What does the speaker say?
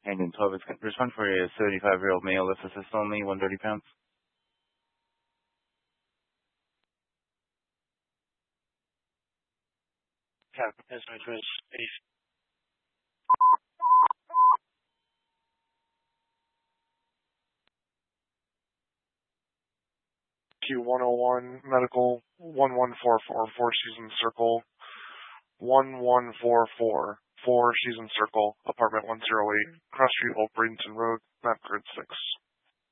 Engine 12 is respond for a 75-year-old male, lift assist only, 130 pounds. Captain, that's my choice. Q101 medical 1144 Four Seasons Circle 1144 Four Seasons Circle apartment 108 Cross Street Old Bradenton Road map grid 6.